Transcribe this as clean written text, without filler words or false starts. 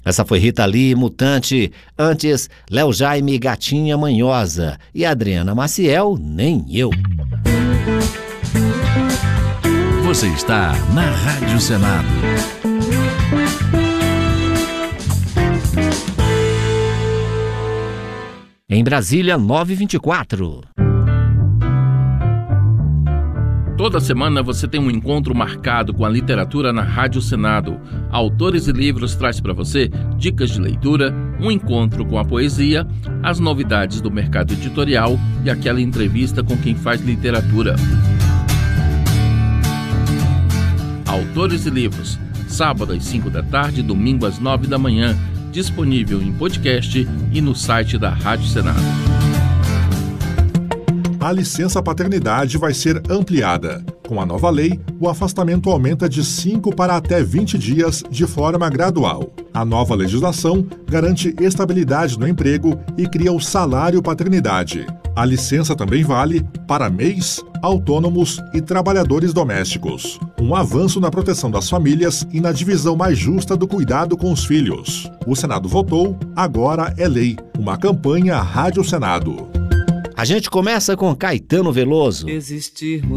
Essa foi Rita Lee, Mutante. Antes, Léo Jaime, Gatinha Manhosa. E Adriana Maciel, Nem Eu. Você está na Rádio Senado. Em Brasília, 9h24. Toda semana você tem um encontro marcado com a literatura na Rádio Senado. Autores e Livros traz para você dicas de leitura, um encontro com a poesia, as novidades do mercado editorial e aquela entrevista com quem faz literatura. Autores e Livros, sábado às 5 da tarde, domingo às 9 da manhã, disponível em podcast e no site da Rádio Senado. A licença paternidade vai ser ampliada. Com a nova lei, o afastamento aumenta de 5 para até 20 dias de forma gradual. A nova legislação garante estabilidade no emprego e cria o salário paternidade. A licença também vale para MEIs, autônomos e trabalhadores domésticos. Um avanço na proteção das famílias e na divisão mais justa do cuidado com os filhos. O Senado votou, agora é lei. Uma campanha Rádio Senado. A gente começa com Caetano Veloso. Existirmos